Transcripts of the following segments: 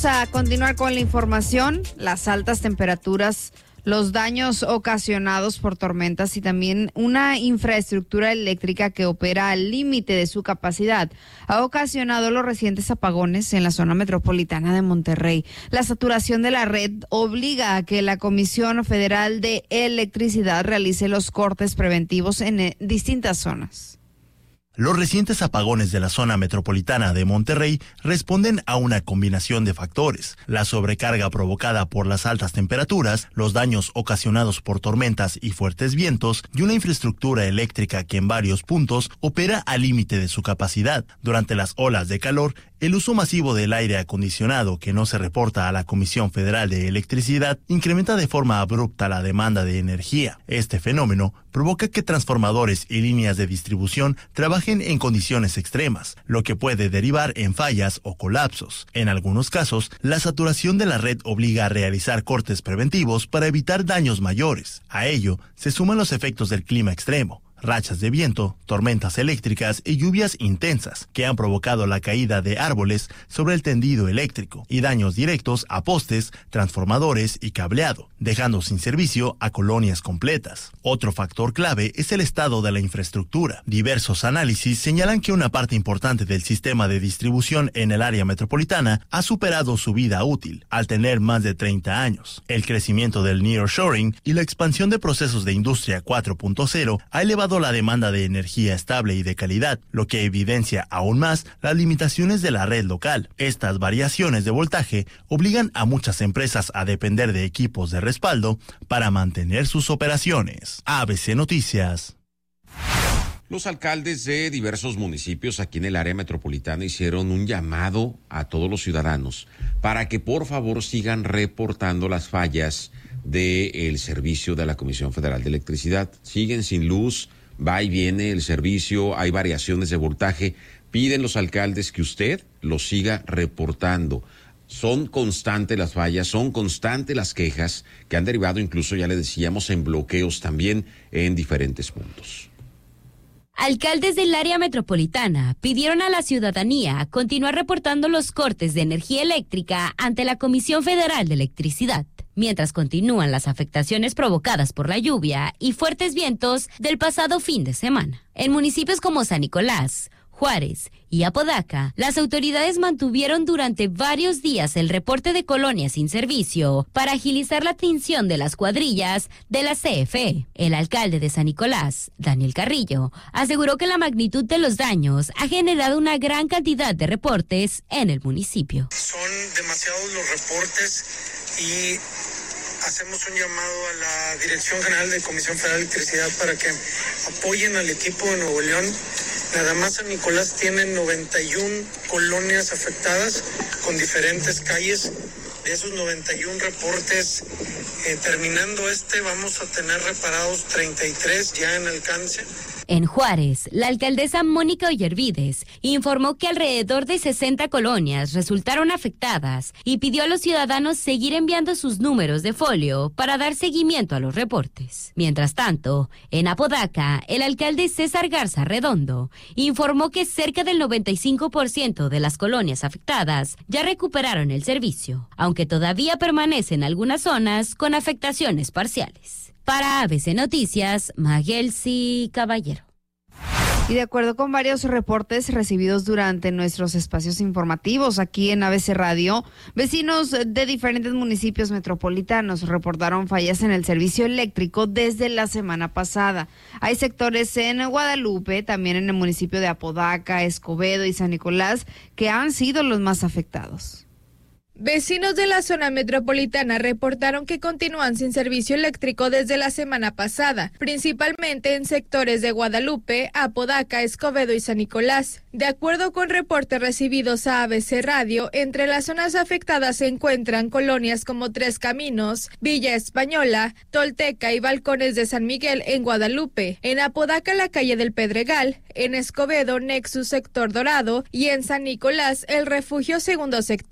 Vamos a continuar con la información. Las altas temperaturas, los daños ocasionados por tormentas y también una infraestructura eléctrica que opera al límite de su capacidad ha ocasionado los recientes apagones en la zona metropolitana de Monterrey. La saturación de la red obliga a que la Comisión Federal de Electricidad realice los cortes preventivos en distintas zonas. Los recientes apagones de la zona metropolitana de Monterrey responden a una combinación de factores: la sobrecarga provocada por las altas temperaturas, los daños ocasionados por tormentas y fuertes vientos, y una infraestructura eléctrica que en varios puntos opera al límite de su capacidad. Durante las olas de calor, el uso masivo del aire acondicionado, que no se reporta a la Comisión Federal de Electricidad, incrementa de forma abrupta la demanda de energía. Este fenómeno provoca que transformadores y líneas de distribución trabajen en condiciones extremas, lo que puede derivar en fallas o colapsos. En algunos casos, la saturación de la red obliga a realizar cortes preventivos para evitar daños mayores. A ello se suman los efectos del clima extremo: rachas de viento, tormentas eléctricas y lluvias intensas que han provocado la caída de árboles sobre el tendido eléctrico y daños directos a postes, transformadores y cableado, dejando sin servicio a colonias completas. Otro factor clave es el estado de la infraestructura. Diversos análisis señalan que una parte importante del sistema de distribución en el área metropolitana ha superado su vida útil, al tener más de 30 años. El crecimiento del nearshoring y la expansión de procesos de industria 4.0 ha elevado la demanda de energía estable y de calidad, lo que evidencia aún más las limitaciones de la red local. Estas variaciones de voltaje obligan a muchas empresas a depender de equipos de respaldo para mantener sus operaciones. ABC Noticias. Los alcaldes de diversos municipios aquí en el área metropolitana hicieron un llamado a todos los ciudadanos para que por favor sigan reportando las fallas del servicio de la Comisión Federal de Electricidad. Siguen sin luz, va y viene el servicio, hay variaciones de voltaje. Piden los alcaldes que usted lo siga reportando. Son constantes las fallas, son constantes las quejas que han derivado incluso, ya le decíamos, en bloqueos también en diferentes puntos. Alcaldes del área metropolitana pidieron a la ciudadanía continuar reportando los cortes de energía eléctrica ante la Comisión Federal de Electricidad, mientras continúan las afectaciones provocadas por la lluvia y fuertes vientos del pasado fin de semana. En municipios como San Nicolás, Juárez y Apodaca, las autoridades mantuvieron durante varios días el reporte de colonias sin servicio para agilizar la atención de las cuadrillas de la CFE. El alcalde de San Nicolás, Daniel Carrillo, aseguró que la magnitud de los daños ha generado una gran cantidad de reportes en el municipio. Son demasiados los reportes y hacemos un llamado a la Dirección General de Comisión Federal de Electricidad para que apoyen al equipo de Nuevo León. Nada más San Nicolás tiene 91 colonias afectadas con diferentes calles. De esos 91 reportes, terminando vamos a tener reparados 33 ya en alcance. En Juárez, la alcaldesa Mónica Ollervides informó que alrededor de 60 colonias resultaron afectadas y pidió a los ciudadanos seguir enviando sus números de folio para dar seguimiento a los reportes. Mientras tanto, en Apodaca, el alcalde César Garza Redondo informó que cerca del 95% de las colonias afectadas ya recuperaron el servicio, aunque todavía permanecen algunas zonas con afectaciones parciales. Para ABC Noticias, Magelsi Caballero. Y de acuerdo con varios reportes recibidos durante nuestros espacios informativos aquí en ABC Radio, vecinos de diferentes municipios metropolitanos reportaron fallas en el servicio eléctrico desde la semana pasada. Hay sectores en Guadalupe, también en el municipio de Apodaca, Escobedo y San Nicolás, que han sido los más afectados. Vecinos de la zona metropolitana reportaron que continúan sin servicio eléctrico desde la semana pasada, principalmente en sectores de Guadalupe, Apodaca, Escobedo y San Nicolás. De acuerdo con reportes recibidos a ABC Radio, entre las zonas afectadas se encuentran colonias como Tres Caminos, Villa Española, Tolteca y Balcones de San Miguel en Guadalupe, en Apodaca la calle del Pedregal, en Escobedo Nexus Sector Dorado y en San Nicolás el Refugio Segundo Sector.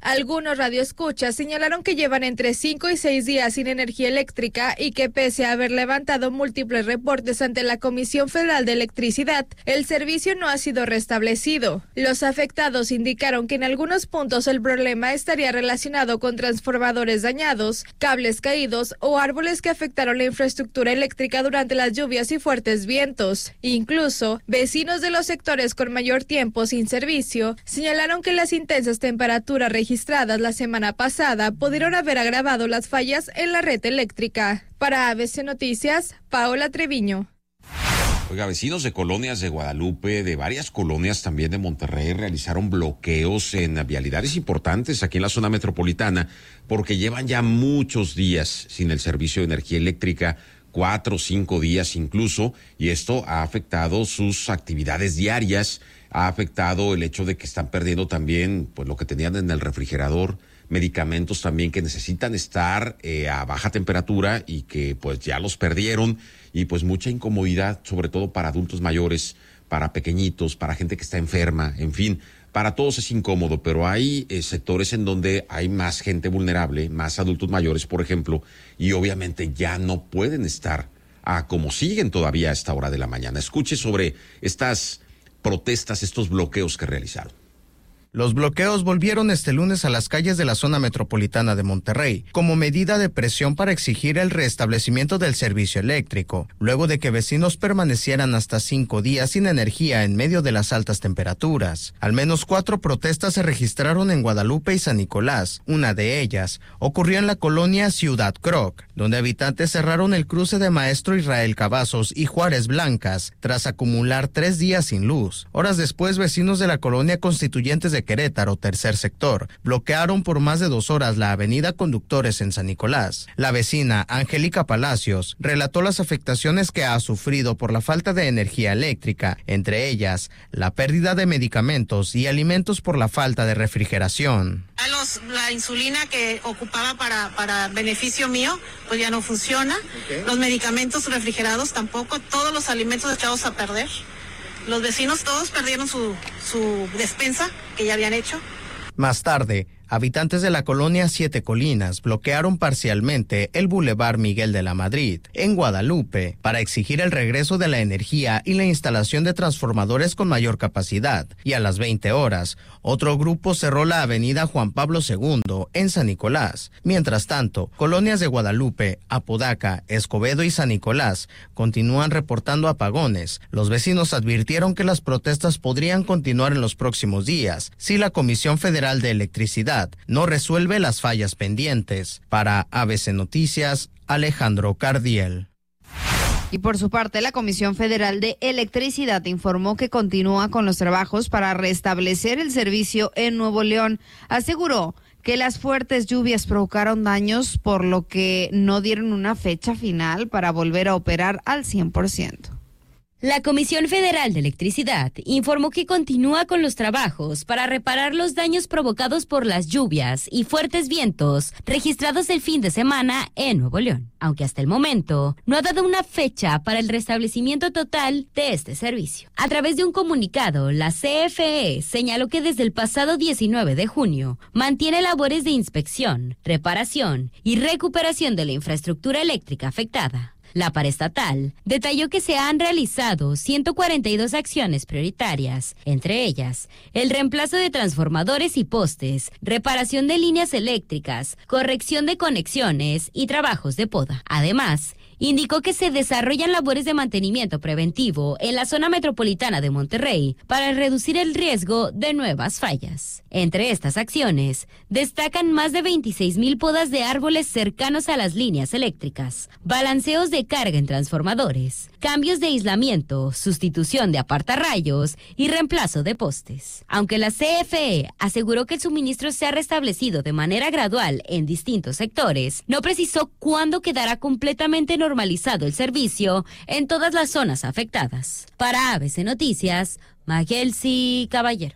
Algunos radioescuchas señalaron que llevan entre 5 y 6 días sin energía eléctrica y que pese a haber levantado múltiples reportes ante la Comisión Federal de Electricidad, el servicio no ha sido restablecido. Los afectados indicaron que en algunos puntos el problema estaría relacionado con transformadores dañados, cables caídos o árboles que afectaron la infraestructura eléctrica durante las lluvias y fuertes vientos. Incluso, vecinos de los sectores con mayor tiempo sin servicio señalaron que las intensas temperaturas registradas la semana pasada pudieron haber agravado las fallas en la red eléctrica. Para ABC Noticias, Paola Treviño. Oiga, vecinos de colonias de Guadalupe, de varias colonias también de Monterrey, realizaron bloqueos en vialidades importantes aquí en la zona metropolitana porque llevan ya muchos días sin el servicio de energía eléctrica, 4 o 5 días incluso, y esto ha afectado sus actividades diarias, ha afectado el hecho de que están perdiendo también pues lo que tenían en el refrigerador, medicamentos también que necesitan estar a baja temperatura y que pues ya los perdieron, y pues mucha incomodidad, sobre todo para adultos mayores, para pequeñitos, para gente que está enferma, en fin, para todos es incómodo, pero hay sectores en donde hay más gente vulnerable, más adultos mayores, por ejemplo, y obviamente ya no pueden estar como siguen todavía a esta hora de la mañana. Escuche sobre estas protestas, estos bloqueos que realizaron. Los bloqueos volvieron este lunes a las calles de la zona metropolitana de Monterrey, como medida de presión para exigir el restablecimiento del servicio eléctrico, luego de que vecinos permanecieran hasta 5 días sin energía en medio de las altas temperaturas. Al menos 4 protestas se registraron en Guadalupe y San Nicolás. Una de ellas ocurrió en la colonia Ciudad Croc, donde habitantes cerraron el cruce de Maestro Israel Cavazos y Juárez Blancas, tras acumular 3 días sin luz. Horas después, vecinos de la colonia Constituyentes de Querétaro, tercer sector, bloquearon por más de 2 horas la avenida Conductores en San Nicolás. La vecina Angélica Palacios relató las afectaciones que ha sufrido por la falta de energía eléctrica, entre ellas la pérdida de medicamentos y alimentos por la falta de refrigeración. La insulina que ocupaba para beneficio mío, pues ya no funciona. Okay. Los medicamentos refrigerados tampoco, todos los alimentos echados a perder. Los vecinos todos perdieron su despensa que ya habían hecho. Más tarde, habitantes de la colonia Siete Colinas bloquearon parcialmente el Boulevard Miguel de la Madrid, en Guadalupe, para exigir el regreso de la energía y la instalación de transformadores con mayor capacidad. Y a las 20 horas, otro grupo cerró la avenida Juan Pablo II, en San Nicolás. Mientras tanto, colonias de Guadalupe, Apodaca, Escobedo y San Nicolás continúan reportando apagones. Los vecinos advirtieron que las protestas podrían continuar en los próximos días si la Comisión Federal de Electricidad no resuelve las fallas pendientes. Para ABC Noticias, Alejandro Cardiel. Y por su parte, la Comisión Federal de Electricidad informó que continúa con los trabajos para restablecer el servicio en Nuevo León. Aseguró que las fuertes lluvias provocaron daños, por lo que no dieron una fecha final para volver a operar al 100%. La Comisión Federal de Electricidad informó que continúa con los trabajos para reparar los daños provocados por las lluvias y fuertes vientos registrados el fin de semana en Nuevo León, aunque hasta el momento no ha dado una fecha para el restablecimiento total de este servicio. A través de un comunicado, la CFE señaló que desde el pasado 19 de junio mantiene labores de inspección, reparación y recuperación de la infraestructura eléctrica afectada. La paraestatal detalló que se han realizado 142 acciones prioritarias, entre ellas el reemplazo de transformadores y postes, reparación de líneas eléctricas, corrección de conexiones y trabajos de poda. Además, indicó que se desarrollan labores de mantenimiento preventivo en la zona metropolitana de Monterrey para reducir el riesgo de nuevas fallas. Entre estas acciones, destacan más de 26,000 podas de árboles cercanos a las líneas eléctricas, balanceos de carga en transformadores, cambios de aislamiento, sustitución de apartarrayos y reemplazo de postes. Aunque la CFE aseguró que el suministro se ha restablecido de manera gradual en distintos sectores, no precisó cuándo quedará completamente normalizado el servicio en todas las zonas afectadas. Para ABC Noticias, Magelsi Caballero.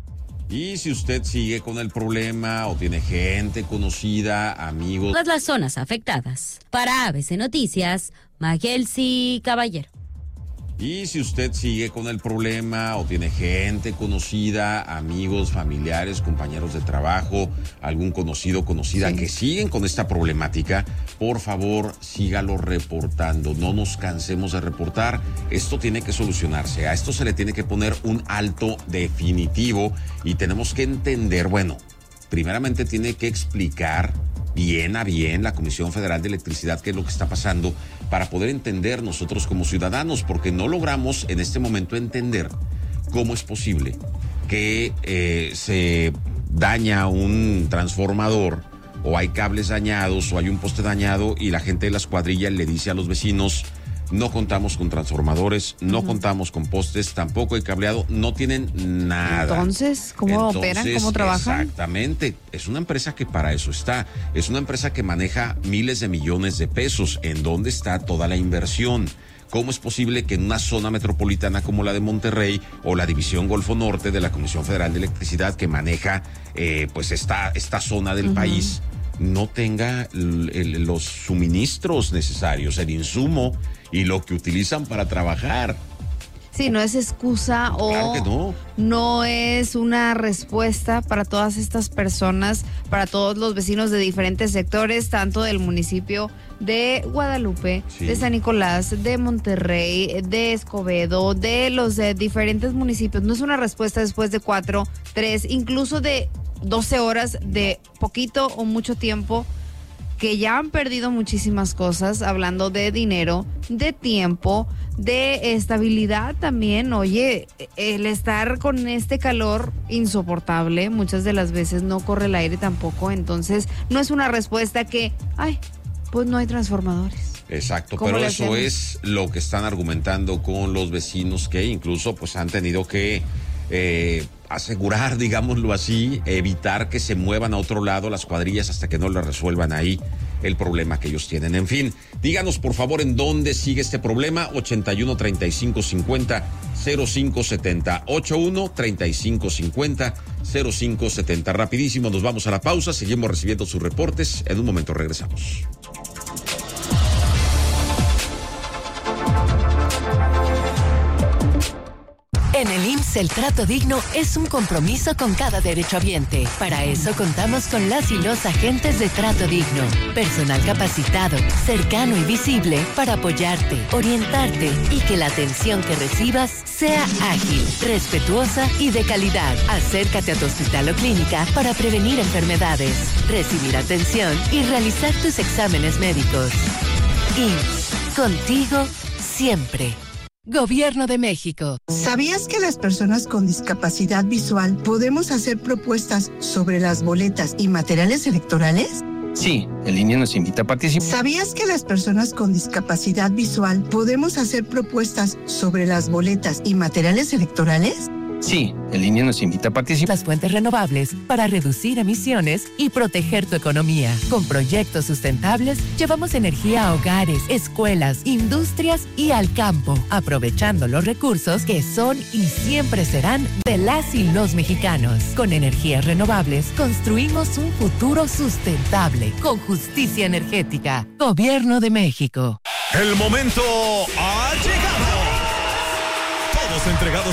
Y si usted sigue con el problema o tiene gente conocida, amigos... Todas las zonas afectadas. Para ABC Noticias, Magelsi Caballero. Y si usted sigue con el problema o tiene gente conocida, amigos, familiares, compañeros de trabajo, algún conocido, conocida que siguen con esta problemática, por favor, sígalo reportando. No nos cansemos de reportar. Esto tiene que solucionarse. A esto se le tiene que poner un alto definitivo y tenemos que entender, bueno, primeramente tiene que explicar bien a bien la Comisión Federal de Electricidad qué es lo que está pasando para poder entender nosotros como ciudadanos, porque no logramos en este momento entender cómo es posible que se daña un transformador o hay cables dañados o hay un poste dañado y la gente de las cuadrillas le dice a los vecinos: no contamos con transformadores, no contamos con postes, tampoco hay cableado, no tienen nada. Entonces, ¿cómo operan? ¿Cómo trabajan? Exactamente. Es una empresa que para eso está. Es una empresa que maneja miles de millones de pesos. ¿En dónde está toda la inversión? ¿Cómo es posible que en una zona metropolitana como la de Monterrey o la División Golfo Norte de la Comisión Federal de Electricidad que maneja pues esta zona del país no tenga los suministros necesarios, el insumo y lo que utilizan para trabajar? Sí, no es excusa o claro que no es una respuesta para todas estas personas, para todos los vecinos de diferentes sectores, tanto del municipio de Guadalupe, de San Nicolás, de Monterrey, de Escobedo, de los diferentes municipios. No es una respuesta después de 4, 3, incluso de 12 horas de poquito o mucho tiempo, que ya han perdido muchísimas cosas, hablando de dinero, de tiempo, de estabilidad también. Oye, el estar con este calor insoportable, muchas de las veces no corre el aire tampoco, entonces no es una respuesta que, pues no hay transformadores. Exacto, pero eso es lo que están argumentando con los vecinos, que incluso pues han tenido que asegurar, digámoslo así, evitar que se muevan a otro lado las cuadrillas hasta que no le resuelvan ahí el problema que ellos tienen. En fin, díganos por favor en dónde sigue este problema. 81 35 50 05 70, 81 35 50 05 70. Rapidísimo, nos vamos a la pausa, seguimos recibiendo sus reportes, en un momento regresamos. En el IMSS, el trato digno es un compromiso con cada derechohabiente. Para eso contamos con las y los agentes de trato digno. Personal capacitado, cercano y visible para apoyarte, orientarte y que la atención que recibas sea ágil, respetuosa y de calidad. Acércate a tu hospital o clínica para prevenir enfermedades, recibir atención y realizar tus exámenes médicos. IMSS, contigo siempre. Gobierno de México. ¿Sabías que las personas con discapacidad visual podemos hacer propuestas sobre las boletas y materiales electorales? Sí, el INE nos invita a participar. ¿Sabías que las personas con discapacidad visual podemos hacer propuestas sobre las boletas y materiales electorales? Sí, el INE nos invita a participar. Las fuentes renovables para reducir emisiones y proteger tu economía. Con proyectos sustentables, llevamos energía a hogares, escuelas, industrias y al campo, aprovechando los recursos que son y siempre serán de las y los mexicanos. Con energías renovables, construimos un futuro sustentable, con justicia energética. Gobierno de México. El momento ha llegado. Todos entregados